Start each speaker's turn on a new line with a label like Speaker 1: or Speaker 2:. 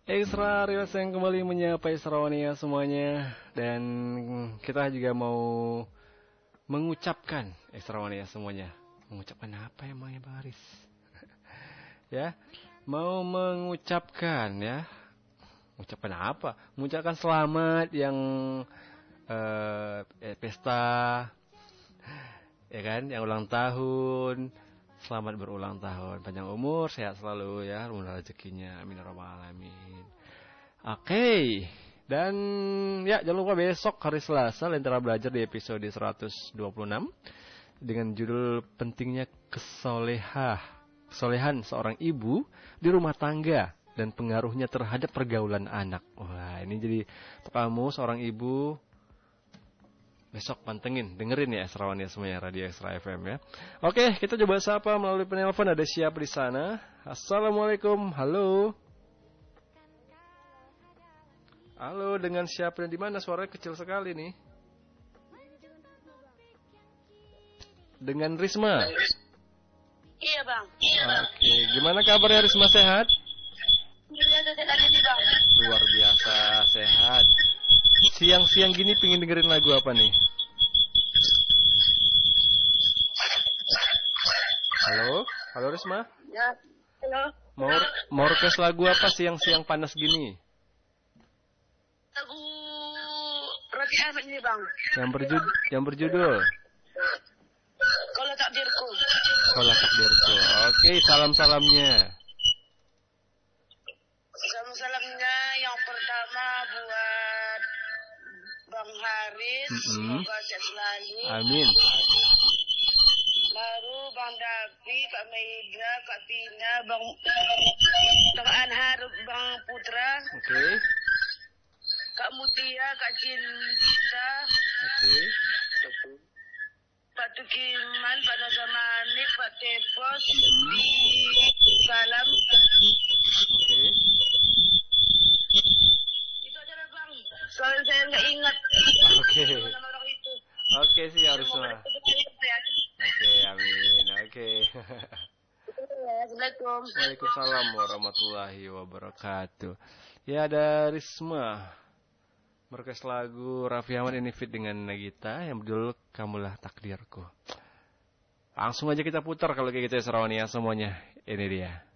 Speaker 1: Ekstra Reels yang kembali menyapa Eksrawania semuanya. Dan kita juga mau mengucapkan Eksrawania semuanya. Mengucapkan apa emangnya Bang Aris? Ya, mau mengucapkan ya. Mengucapkan apa? Mengucapkan selamat yang pesta, ya kan? Yang ulang tahun. Selamat berulang tahun, panjang umur, sehat selalu ya, murah rezekinya, amin ya rabbal alamin. Oke, dan ya jangan lupa besok hari Selasa Lentera Belajar di episode 126 dengan judul pentingnya kesolehan seorang ibu di rumah tangga dan pengaruhnya terhadap pergaulan anak. Wah, ini jadi untuk kamu seorang ibu besok pantengin, dengerin ya Eksrawania semuanya, Radio Ekstra FM ya. Oke, kita coba sapa melalui penelpon. Ada siapa di sana? Assalamualaikum, halo. Halo, dengan siapa dan di mana? Suaranya kecil sekali nih. Dengan Risma.
Speaker 2: Iya bang.
Speaker 1: Oke, gimana kabarnya Risma, sehat? Luar biasa sehat. Siang-siang gini pingin dengerin lagu apa nih? Halo? Halo Risma?
Speaker 2: Ya, halo.
Speaker 1: Mau request lagu apa siang-siang panas gini?
Speaker 2: Lagu Raffi Ahmad ini bang.
Speaker 1: Yang berjudul
Speaker 2: Kalau takdirku.
Speaker 1: Kalau Takdirku. Oke, salam-salamnya.
Speaker 2: Salam-salamnya yang pertama buat Bang Haris, semoga sehat selalu.
Speaker 1: Amin.
Speaker 2: Baru Bang Davi, Kak Maida, Kak Tina, Bang Anhar, Bang Putra,
Speaker 1: Oke.
Speaker 2: Kak Mutia, Kak Cinta,
Speaker 1: Oke.
Speaker 2: Pak Tukiman, Pak Nasamanik, Pak Tepos, salam.
Speaker 1: Oke.
Speaker 2: Itu aja lah bang. Soalnya saya nggak ingat.
Speaker 1: Oke.
Speaker 2: Nama orang itu.
Speaker 1: Oke sih harus lah. Oke, amin. Oke.
Speaker 2: Assalamualaikum.
Speaker 1: Waalaikumsalam warahmatullahi wabarakatuh. Ya, ada Risma merequest lagu Raffi Ahmad ini fit dengan Nagita yang berjudul Kamulah Takdirku. Langsung aja kita putar kalau kayak gitu ya Eksrawania semuanya. Ini dia.